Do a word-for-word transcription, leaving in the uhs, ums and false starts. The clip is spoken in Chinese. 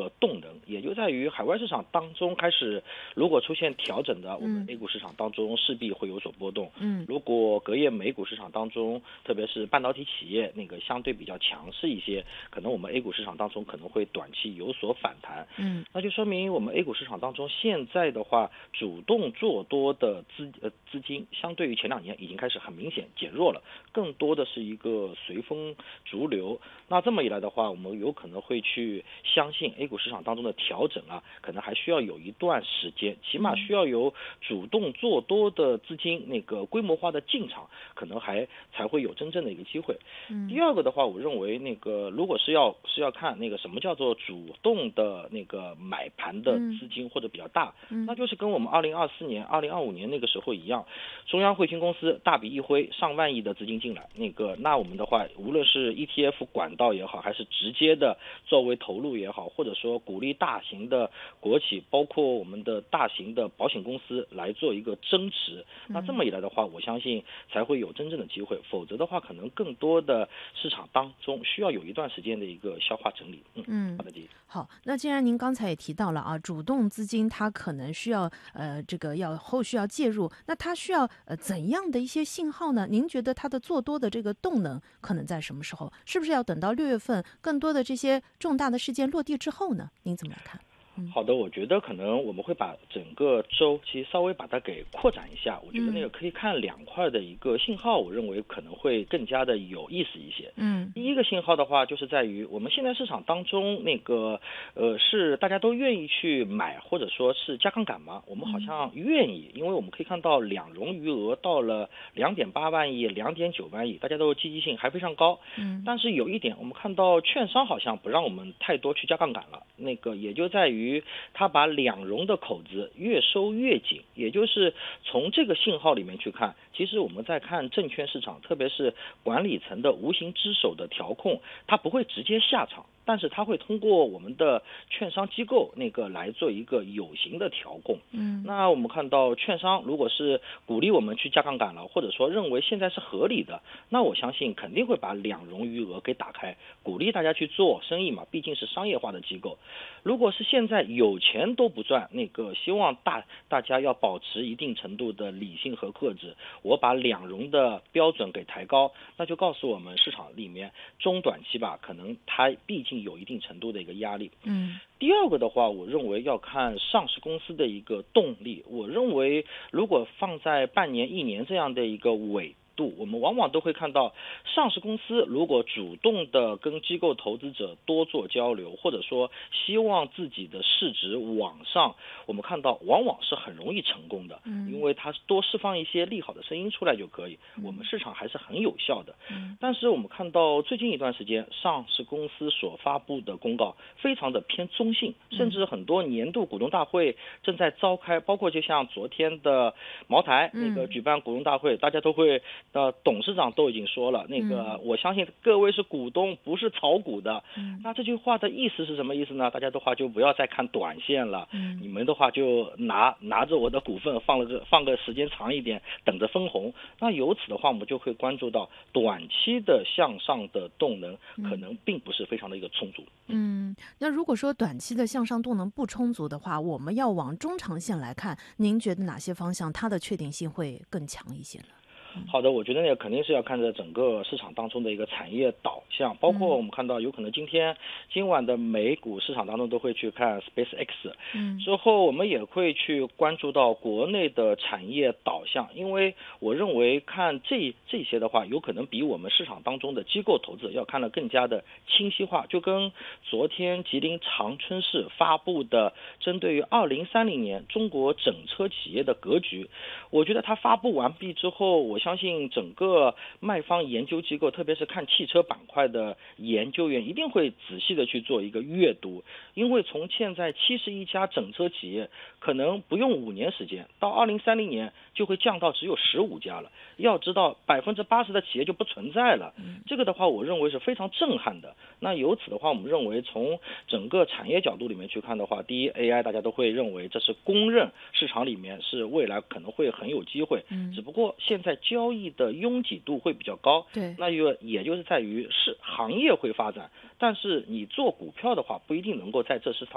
个动能，也就在于海外市场当中开始，如果出现调整的，我们 A 股市场当中势必会有所波动。 嗯， 如果隔夜美股市场当中，特别是半导体企业那个相对比较强势一些，可能我们 A 股市场当中可能会短期有所反弹。 嗯， 那就说明我们 A 股市场当中现在的话，主动做多的资呃资金，相对于前两年已经开始很明显减弱了，更多的是一个随风逐流。那这么一来的话，我们有可能会去相信 A 股市场当中的调整啊，可能还需要有一段时间，起码需要有主动做多的资金那个规模化的进场，可能还才会有真正的一个机会。 嗯， 第二个的话，我认为那个如果是要是要看那个什么叫做主动的那个买盘的资金或者比较大， 嗯、 那就是跟我们二零二四年、二零二五年那个时候一样，中央汇金公司大笔一挥，上万亿的资金进来，那个那我们的话，无论是 E T F 管道也好，还是直接的作为投入也好，或者说鼓励大型的国企，包括我们的大型的保险公司来做一个增持，那这么一来的话，我相信才会有真正的机会，否则的话，可能更多的市场当中需要有一段时间的一个消化整理。嗯， 嗯， 好的，第一。 好，那既然您刚才也提到了啊，主动资金它可能需要呃这个要后续要介入，那它需要呃怎样的一些信号呢？您觉得它的做多的这个动能可能在什么时候？是不是要等到六月份更多的这些重大的事件落地之后呢？您怎么来看？ 好的，我觉得可能我们会把整个周期稍微把它给扩展一下，我觉得那个可以看两块的一个信号，我认为可能会更加的有意思一些。 嗯， 第一个信号的话，就是在于我们现在市场当中那个呃是大家都愿意去买或者说是加杠杆吗？我们好像愿意，因为我们可以看到两融余额到了两点八万亿、两点九万亿，大家都积极性还非常高。 嗯， 但是有一点，我们看到券商好像不让我们太多去加杠杆了，那个也就在于他把两融的口子越收越紧，也就是从这个信号里面去看，其实我们在看证券市场，特别是管理层的无形之手的调控，它不会直接下场，但是它会通过我们的券商机构那个来做一个有形的调控。 嗯， 那我们看到券商如果是鼓励我们去加杠杆了，或者说认为现在是合理的，那我相信肯定会把两融余额给打开，鼓励大家去做生意嘛，毕竟是商业化的机构。如果是现在有钱都不赚，那个希望大大家要保持一定程度的理性和克制，我把两融的标准给抬高，那就告诉我们市场里面中短期吧，可能它毕竟有一定程度的一个压力。 嗯， 第二个的话，我认为要看上市公司的一个动力。我认为如果放在半年、一年这样的一个尾度，我们往往都会看到上市公司如果主动的跟机构投资者多做交流，或者说希望自己的市值往上，我们看到往往是很容易成功的，因为它多释放一些利好的声音出来就可以，我们市场还是很有效的。但是我们看到最近一段时间上市公司所发布的公告非常的偏中性，甚至很多年度股东大会正在召开，包括就像昨天的茅台那个举办股东大会，大家都会呃，董事长都已经说了，那个、嗯、我相信各位是股东，不是炒股的。嗯、那这句话的意思是什么意思呢？大家的话就不要再看短线了，嗯、你们的话就拿拿着我的股份放了个放个时间长一点，等着分红。那由此的话，我们就会关注到短期的向上的动能可能并不是非常的一个充足。 嗯，那如果说短期的向上动能不充足的话，我们要往中长线来看，您觉得哪些方向它的确定性会更强一些呢？ 好的，我觉得呢肯定是要看着整个市场当中的一个产业导向，包括我们看到有可能今天今晚的美股市场当中都会去看 SpaceX， 嗯，之后我们也会去关注到国内的产业导向，因为我认为看这这些的话，有可能比我们市场当中的机构投资要看得更加的清晰化，就跟昨天吉林长春市发布的针对于二零三零年中国整车企业的格局，我觉得它发布完毕之后，我相信整个卖方研究机构，特别是看汽车板块的研究员，一定会仔细的去做一个阅读，因为从现在七十一家整车企业，可能不用五年时间，到二零三零年就会降到只有十五家了。要知道百分之八十的企业就不存在了，这个的话，我认为是非常震撼的。那由此的话，我们认为从整个产业角度里面去看的话，第一 A I 大家都会认为这是公认市场里面是未来可能会很有机会，嗯，只不过现在交易的拥挤度会比较高， 对， 那就也就是在于是行业会发展，但是你做股票的话不一定能够在这市场